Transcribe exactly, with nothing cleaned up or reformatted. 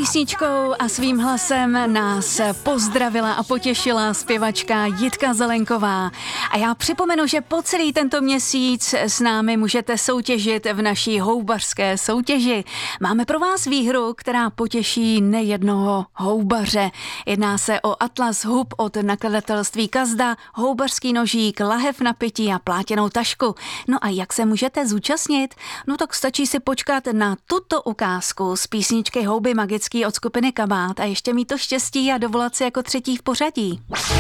písničkou a svým hlasem nás pozdravila a potěšila zpěvačka Jitka Zelenková. A já připomenu, že po celý tento měsíc s námi můžete soutěžit v naší houbařské soutěži. Máme pro vás výhru, která potěší nejednoho houbaře. Jedná se o Atlas hub od nakladatelství Kazda, houbařský nožík, lahev na pití a plátěnou tašku. No a jak se můžete zúčastnit? No tak stačí si počkat na tuto ukázku z písničky Houby magický od skupiny Kabát a ještě mít to štěstí a dovolat se jako třetí v pořadí.